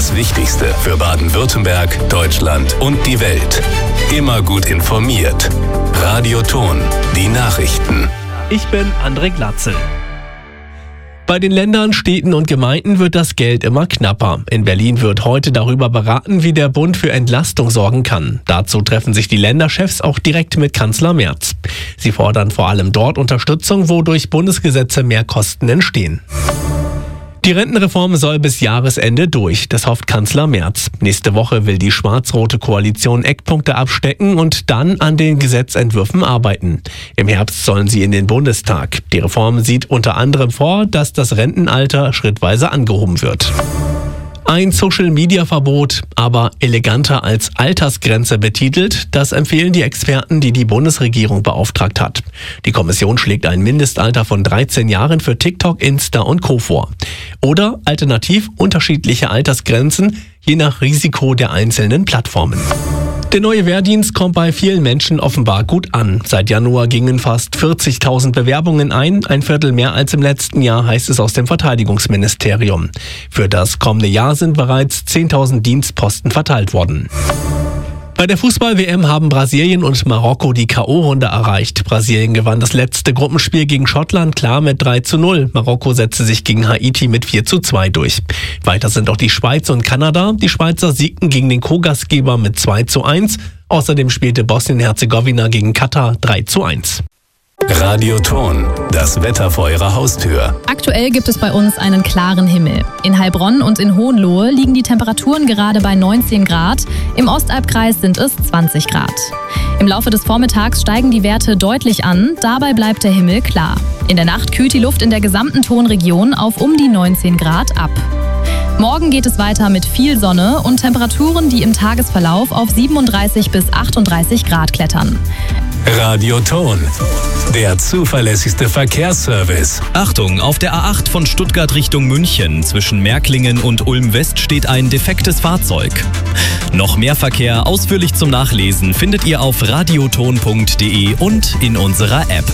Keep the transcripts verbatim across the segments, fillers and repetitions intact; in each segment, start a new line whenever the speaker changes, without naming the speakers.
Das Wichtigste für Baden-Württemberg, Deutschland und die Welt. Immer gut informiert. Radio Thon, die Nachrichten.
Ich bin André Glatzel. Bei den Ländern, Städten und Gemeinden wird das Geld immer knapper. In Berlin wird heute darüber beraten, wie der Bund für Entlastung sorgen kann. Dazu treffen sich die Länderchefs auch direkt mit Kanzler Merz. Sie fordern vor allem dort Unterstützung, wo durch Bundesgesetze mehr Kosten entstehen. Die Rentenreform soll bis Jahresende durch, das hofft Kanzler Merz. Nächste Woche will die schwarz-rote Koalition Eckpunkte abstecken und dann an den Gesetzentwürfen arbeiten. Im Herbst sollen sie in den Bundestag. Die Reform sieht unter anderem vor, dass das Rentenalter schrittweise angehoben wird. Ein Social-Media-Verbot, aber eleganter als Altersgrenze betitelt, das empfehlen die Experten, die die Bundesregierung beauftragt hat. Die Kommission schlägt ein Mindestalter von dreizehn Jahren für TikTok, Insta und Co. vor. Oder alternativ unterschiedliche Altersgrenzen, je nach Risiko der einzelnen Plattformen. Der neue Wehrdienst kommt bei vielen Menschen offenbar gut an. Seit Januar gingen fast vierzigtausend Bewerbungen ein, ein Viertel mehr als im letzten Jahr, heißt es aus dem Verteidigungsministerium. Für das kommende Jahr sind bereits zehntausend Dienstposten verteilt worden. Bei der Fußball-W M haben Brasilien und Marokko die K O-Runde erreicht. Brasilien gewann das letzte Gruppenspiel gegen Schottland klar mit drei zu null. Marokko setzte sich gegen Haiti mit vier zu zwei durch. Weiter sind auch die Schweiz und Kanada. Die Schweizer siegten gegen den Co-Gastgeber mit zwei zu eins. Außerdem spielte Bosnien-Herzegowina gegen Katar drei zu eins.
Radio Thon, das Wetter vor Ihrer Haustür.
Aktuell gibt es bei uns einen klaren Himmel. In Heilbronn und in Hohenlohe liegen die Temperaturen gerade bei neunzehn Grad. Im Ostalbkreis sind es zwanzig Grad. Im Laufe des Vormittags steigen die Werte deutlich an. Dabei bleibt der Himmel klar. In der Nacht kühlt die Luft in der gesamten Thonregion auf um die neunzehn Grad ab. Morgen geht es weiter mit viel Sonne und Temperaturen, die im Tagesverlauf auf siebenunddreißig bis achtunddreißig Grad klettern.
Radio Thon, der zuverlässigste Verkehrsservice.
Achtung, auf der A acht von Stuttgart Richtung München zwischen Märklingen und Ulm-West steht ein defektes Fahrzeug. Noch mehr Verkehr ausführlich zum Nachlesen findet ihr auf radiothon punkt de und in unserer App.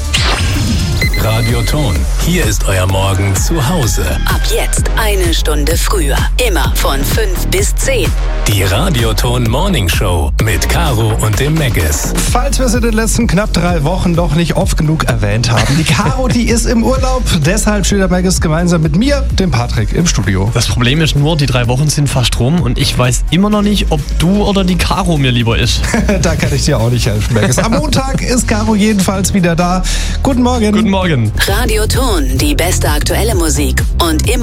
Radio Thon, hier ist euer Morgen zu Hause.
Ab jetzt eine Stunde früher. Immer von fünf bis zehn.
Die Radio Thon Morning Show mit Caro und dem Megis.
Falls wir es in den letzten knapp drei Wochen noch nicht oft genug erwähnt haben. Die Caro, die ist im Urlaub. Deshalb steht der Megis gemeinsam mit mir, dem Patrick, im Studio.
Das Problem ist nur, die drei Wochen sind fast rum und ich weiß immer noch nicht, ob du oder die Caro mir lieber ist.
Da kann ich dir auch nicht helfen, Megis. Am Montag ist Caro jedenfalls wieder da. Guten Morgen.
Guten Morgen.
Radio Thon, die beste aktuelle Musik und immer